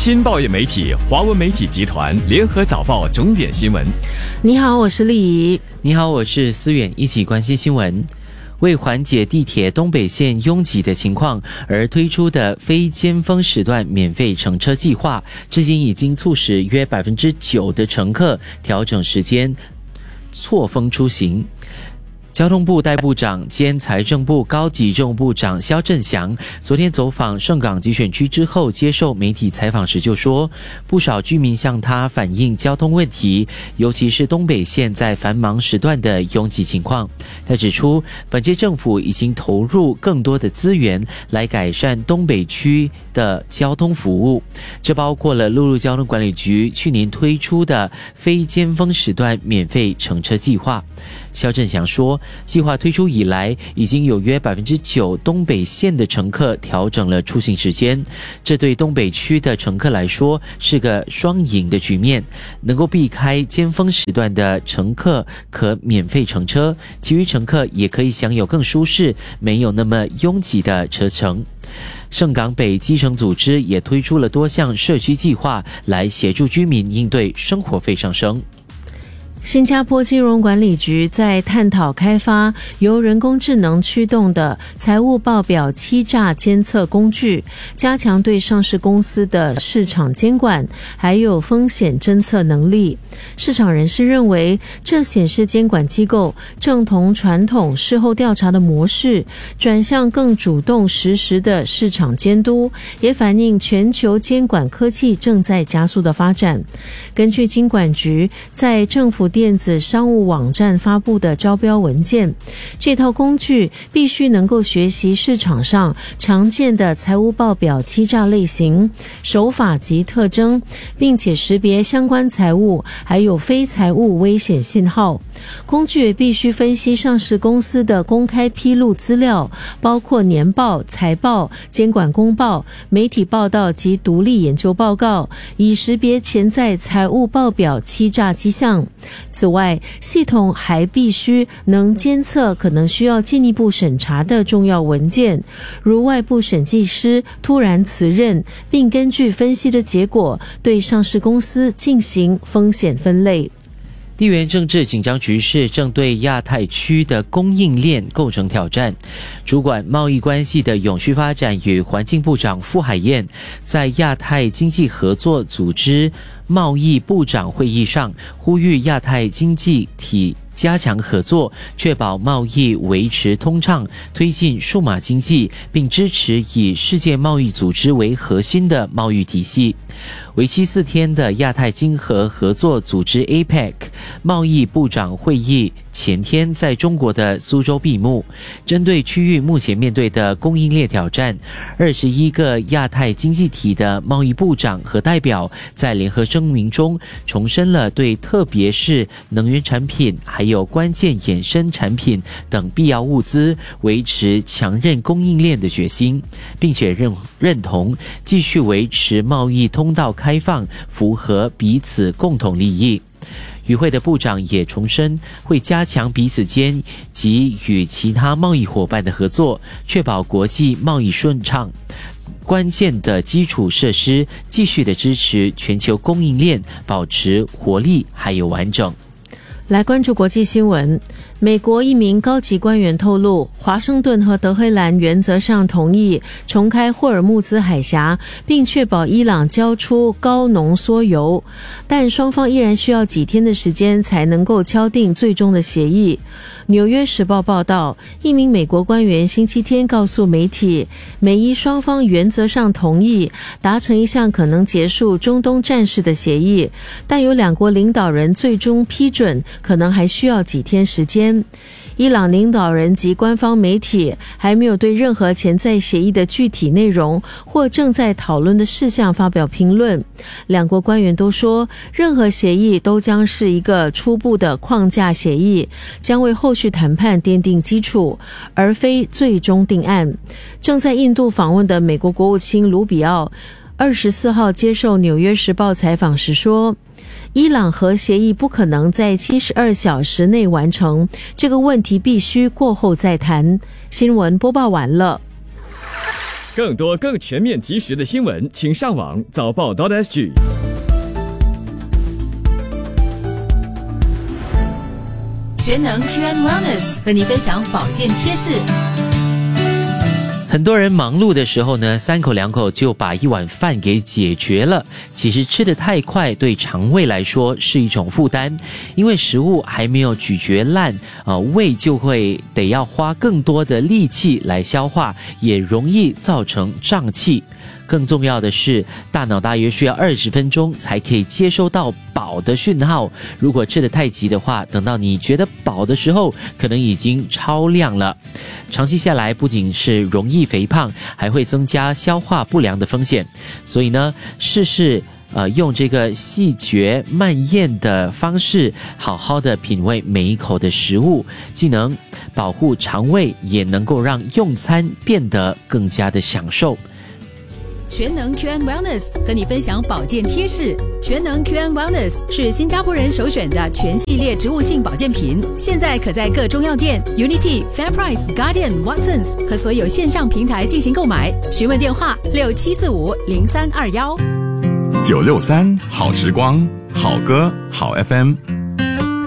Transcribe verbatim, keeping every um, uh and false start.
新报业媒体华文媒体集团联合早报重点新闻。 你好，我是丽怡。 你好，我是思远，一起关心新闻。为缓解地铁东北线拥挤的情况而推出的非尖峰时段免费乘车计划，至今已经促使约 百分之九 的乘客调整时间错峰出行。交通部代部长兼财政部高级政务部长肖振祥昨天走访盛港集选区之后，接受媒体采访时就说，不少居民向他反映交通问题，尤其是东北线在繁忙时段的拥挤情况。他指出，本届政府已经投入更多的资源来改善东北区的交通服务，这包括了陆路交通管理局去年推出的非尖峰时段免费乘车计划。肖振祥说，计划推出以来，已经有约 百分之九 东北线的乘客调整了出行时间，这对东北区的乘客来说是个双赢的局面，能够避开尖峰时段的乘客可免费乘车，其余乘客也可以享有更舒适、没有那么拥挤的车程。盛港北基层组织也推出了多项社区计划，来协助居民应对生活费上升。 新加坡金融管理局在探讨开发由人工智能驱动的财务报表欺诈监测工具，加强对上市公司的市场监管，还有风险侦测能力。市场人士认为，这显示监管机构正从传统事后调查的模式转向更主动实时的市场监督，也反映全球监管科技正在加速的发展。根据金管局在政府电子商务网站发布的招标文件，这套工具必须能够学习市场上常见的财务报表欺诈类型、手法及特征，并且识别相关财务还有非财务危险信号。工具也必须分析上市公司的公开披露资料，包括年报、财报、监管公报、媒体报道及独立研究报告，以识别潜在财务报表欺诈迹象。此外，系统还必须能监测可能需要进一步审查的重要文件，如外部审计师突然辞任，并根据分析的结果对上市公司进行风险分类。 地缘政治紧张局势正对亚太区的供应链构成挑战。主管贸易关系的永续发展与环境部长傅海燕在亚太经济合作组织贸易部长会议上呼吁亚太经济体加强合作，确保贸易维持通畅，推进数码经济，并支持以世界贸易组织为核心的贸易体系。为期四天的亚太经合合作组织 A P E C 贸易部长会议前天在中国的苏州闭幕。针对区域目前面对的供应链挑战，二十一个亚太经济体的贸易部长和代表在联合声明中重申了对特别是能源产品还有关键衍生产品等必要物资维持强韧供应链的决心，并且认认同继续维持贸易通道开放，符合彼此共同利益。与会的部长也重申会加强彼此间及与其他贸易伙伴的合作，确保国际贸易顺畅。关键的基础设施继续的支持全球供应链保持活力还有完整。 来关注国际新闻。美国一名高级官员透露，华盛顿和德黑兰原则上同意重开霍尔木兹海峡，并确保伊朗交出高浓缩铀，但双方依然需要几天的时间才能够敲定最终的协议。纽约时报报道，一名美国官员星期天告诉媒体，美伊双方原则上同意达成一项可能结束中东战事的协议，但有两国领导人最终批准可能还需要几天时间。伊朗领导人及官方媒体还没有对任何潜在协议的具体内容或正在讨论的事项发表评论。两国官员都说，任何协议都将是一个初步的框架协议，将为后续谈判奠定基础，而非最终定案。正在印度访问的美国国务卿卢比奥二十四号接受《纽约时报》采访时说，伊朗核协议不可能在七十二小时内完成，这个问题必须过后再谈。新闻播报完了。 更多更全面及时的新闻，请上网早报 .sg。 全能 Q and Wellness 和你分享保健贴士。 很多人忙碌的时候呢，三口两口就把一碗饭给解决了。其实吃得太快，对肠胃来说是一种负担，因为食物还没有咀嚼烂，呃，胃就会得要花更多的力气来消化，也容易造成胀气。更重要的是，大脑大约需要二十分钟才可以接收到饱的讯号。如果吃得太急的话，等到你觉得饱的时候，可能已经超量了。长期下来，不仅是容易肥胖，还会增加消化不良的风险。所以呢，试试呃用这个细嚼慢咽的方式，好好的品味每一口的食物，既能保护肠胃，也能够让用餐变得更加的享受。 全能 Q and Wellness 和你分享保健贴士。全能 Q and Wellness 是新加坡人首选的全系列植物性保健品，现在可在各中药店、Unity、FairPrice、Guardian、Watsons 和所有线上平台进行购买。询问电话六七四五零三二幺。 九六三好时光，好歌好 F M。